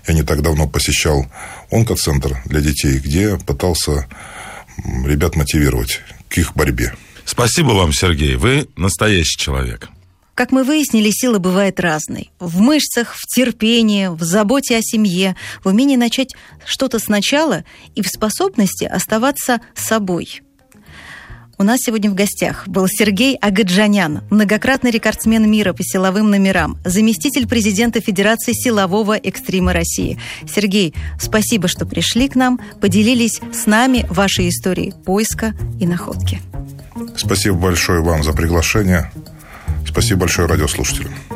Я не так давно посещал онкоцентр для детей, где пытался ребят мотивировать к их борьбе. Спасибо вам, Сергей. Вы настоящий человек. Как мы выяснили, сила бывает разной. В мышцах, в терпении, в заботе о семье, в умении начать что-то сначала и в способности оставаться собой. У нас сегодня в гостях был Сергей Агаджанян, многократный рекордсмен мира по силовым номерам, заместитель президента Федерации силового экстрима России. Сергей, спасибо, что пришли к нам, поделились с нами вашей историей поиска и находки. Спасибо большое вам за приглашение. Спасибо большое радиослушателям.